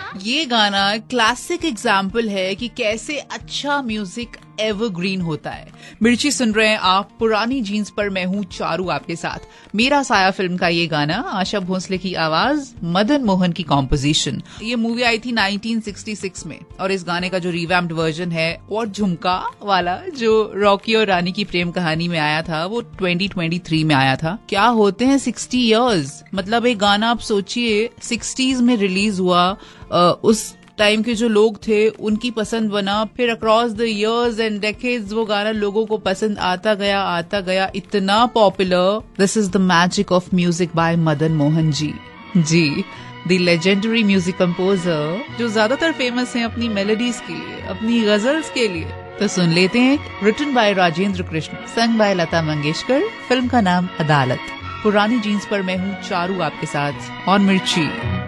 ये गाना classic example है कि कैसे अच्छा म्यूजिक एवरग्रीन होता है। मिर्ची सुन रहे हैं आप, पुरानी जीन्स पर मैं हूँ चारू आपके साथ। मेरा साया फिल्म का ये गाना, आशा भोसले की आवाज, मदन मोहन की कॉम्पोजिशन। ये मूवी आई थी 1966 में और इस गाने का जो रिवैम्प्ड वर्जन है और झुमका वाला जो रॉकी और रानी की प्रेम कहानी में आया था वो 2023 में आया था। क्या होते हैं 60 इयर्स, मतलब एक गाना आप सोचिए 60s में रिलीज हुआ, उस टाइम के जो लोग थे उनकी पसंद बना, फिर across the years and decades वो गाना लोगों को पसंद आता गया, इतना popular. This is the magic of music by Madan Mohan ji, the legendary music composer जो ज्यादातर फेमस हैं अपनी मेलोडीज के लिए, अपनी गजल्स के लिए। तो सुन लेते हैं, written by Rajendra Krishna, sung by Lata Mangeshkar, film का नाम अदालत। पुरानी जीन्स पर मैं हूँ चारू आपके साथ और मिर्ची।